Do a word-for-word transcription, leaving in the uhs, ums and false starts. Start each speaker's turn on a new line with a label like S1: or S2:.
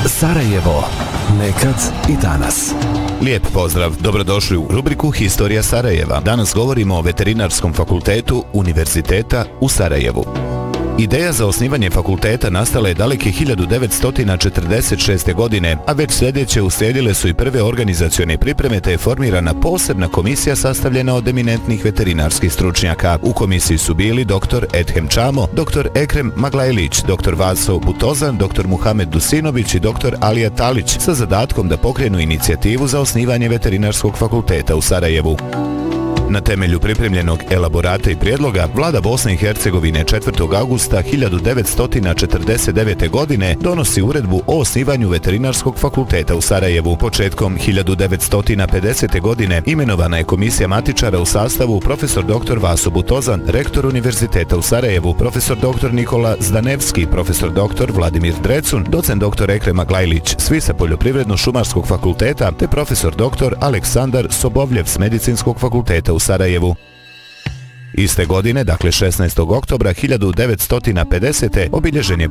S1: Sarajevo. Nekad i danas.
S2: Lijep pozdrav, dobrodošli u rubriku Historija Sarajeva. Danas govorimo o Veterinarskom fakultetu Univerziteta u Sarajevu. Ideja za osnivanje fakulteta nastala je daleke hiljadu devetsto četrdeset šeste. godine, a već sljedeće uslijedile su i prve organizacione pripreme te je formirana posebna komisija sastavljena od eminentnih veterinarskih stručnjaka. U komisiji su bili doktor Edhem Čamo, doktor Ekrem Maglajlić, doktor Vaso Butozan, doktor Muhamed Dusinović i doktor Alija Talić sa zadatkom da pokrenu inicijativu za osnivanje Veterinarskog fakulteta u Sarajevu. Na temelju pripremljenog elaborata i prijedloga, vlada Bosne i Hercegovine četvrtog avgusta hiljadu devetsto četrdeset devete. godine donosi uredbu o osnivanju Veterinarskog fakulteta u Sarajevu. Početkom hiljadu devetsto pedesete. godine imenovana je komisija matičara u sastavu profesor doktor Vaso Butozan, rektor Univerziteta u Sarajevu, profesor doktor Nikola Zdanevski, profesor doktor Vladimir Drecun, docent doktor Ekrem Maglajlić, svi sa Poljoprivredno-šumarskog fakulteta, te profesor doktor Aleksandar Sobovljev s Medicinskog fakulteta u Sarajevu. Iste godine, dakle šesnaestog oktobra hiljadu devetsto pedesete. obilježen je